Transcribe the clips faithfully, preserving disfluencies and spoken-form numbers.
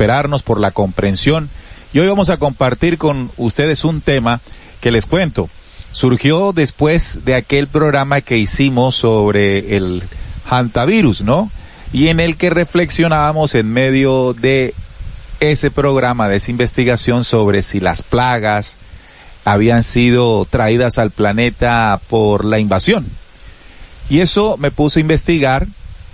esperarnos, por la comprensión. Y hoy vamos a compartir con ustedes un tema que les cuento. Surgió después de aquel programa que hicimos sobre el hantavirus, ¿no? Y en el que reflexionábamos en medio de ese programa, de esa investigación sobre si las plagas habían sido traídas al planeta por la invasión. Y eso me puse a investigar,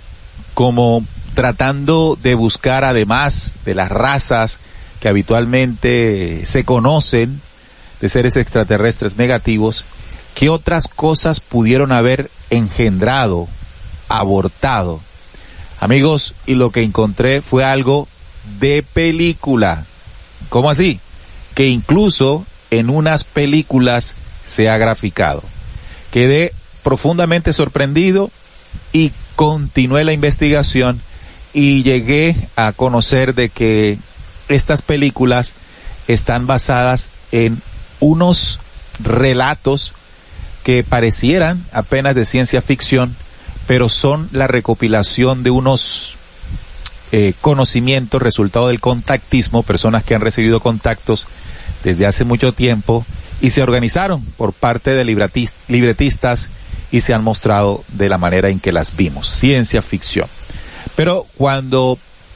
como tratando de buscar, además de las razas que habitualmente se conocen de seres extraterrestres negativos, qué otras cosas pudieron haber engendrado, abortado. Amigos, y lo que encontré fue algo de película. ¿Cómo así? Que incluso en unas películas se ha graficado. Quedé profundamente sorprendido y continué la investigación y llegué a conocer de que estas películas están basadas en unos relatos que parecieran apenas de ciencia ficción, pero son la recopilación de unos eh, conocimientos, resultado del contactismo, personas que han recibido contactos desde hace mucho tiempo y se organizaron por parte de libretis- libretistas y se han mostrado de la manera en que las vimos, ciencia ficción. Pero cuando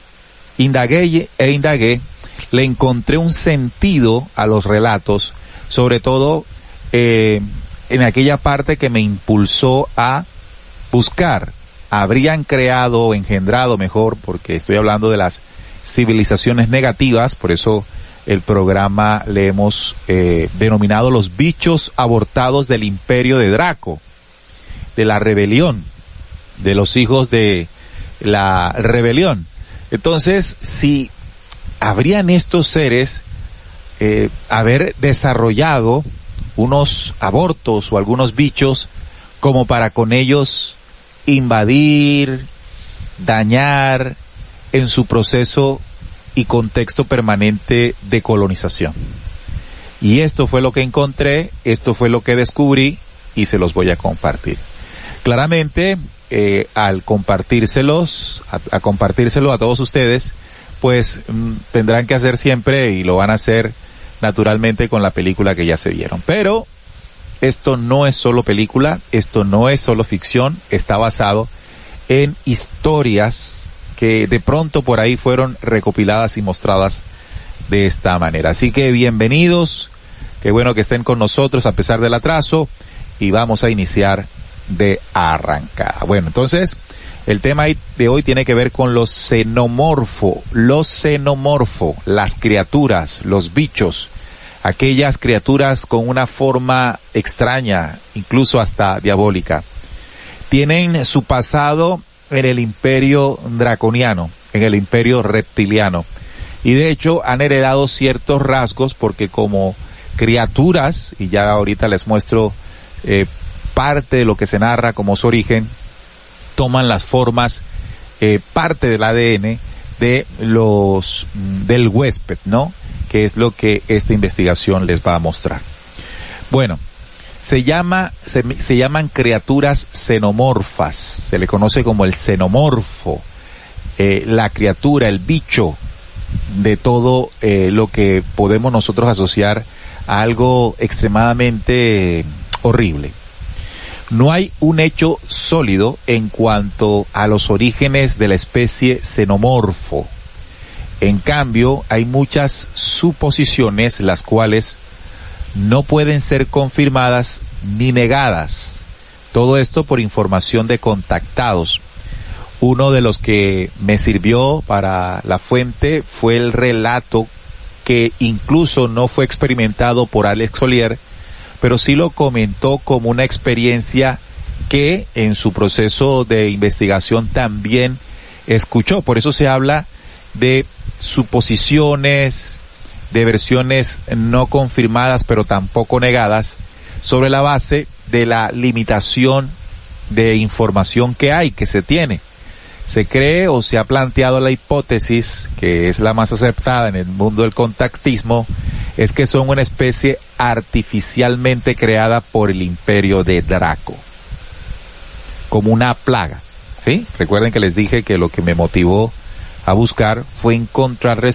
indagué e indagué, le encontré un sentido a los relatos, sobre todo eh, en aquella parte que me impulsó a buscar. Habrían creado o engendrado, mejor, porque estoy hablando de las civilizaciones negativas, por eso el programa le hemos eh, denominado los bichos abortados del imperio de Draco, de la rebelión, de los hijos de la rebelión. Entonces, si habrían estos seres eh, haber desarrollado unos abortos o algunos bichos como para con ellos invadir, dañar en su proceso y contexto permanente de colonización. Y esto fue lo que encontré, esto fue lo que descubrí y se los voy a compartir. Claramente, eh, al compartírselos, a, a compartírselo a todos ustedes, pues mm, tendrán que hacer siempre y lo van a hacer naturalmente con la película que ya se vieron. Pero esto no es solo película, esto no es solo ficción, está basado en historias que de pronto por ahí fueron recopiladas y mostradas de esta manera. Así que bienvenidos, qué bueno que estén con nosotros a pesar del atraso y vamos a iniciar de arrancada. Bueno, entonces el tema de hoy tiene que ver con los xenomorfo, los xenomorfo, las criaturas, los bichos, aquellas criaturas con una forma extraña, incluso hasta diabólica. Tienen su pasado en el imperio draconiano, en el imperio reptiliano. Y de hecho han heredado ciertos rasgos porque como criaturas, y ya ahorita les muestro eh, parte de lo que se narra como su origen, toman las formas, eh, parte del A D N de los, del huésped, ¿no? Que es lo que esta investigación les va a mostrar. Bueno, se llama, se, se llaman criaturas xenomorfas, se le conoce como el xenomorfo, eh, la criatura, el bicho de todo eh, lo que podemos nosotros asociar a algo extremadamente horrible. No hay un hecho sólido en cuanto a los orígenes de la especie xenomorfo. En cambio, hay muchas suposiciones las cuales no pueden ser confirmadas ni negadas. Todo esto por información de contactados. Uno de los que me sirvió para la fuente fue el relato que incluso no fue experimentado por Alex Collier, pero sí lo comentó como una experiencia que en su proceso de investigación también escuchó. Por eso se habla de suposiciones, de versiones no confirmadas pero tampoco negadas, sobre la base de la limitación de información que hay, que se tiene. Se cree o se ha planteado la hipótesis, que es la más aceptada en el mundo del contactismo, es que son una especie artificialmente creada por el imperio de Draco, como una plaga, ¿sí? Recuerden que les dije que lo que me motivó a buscar fue encontrar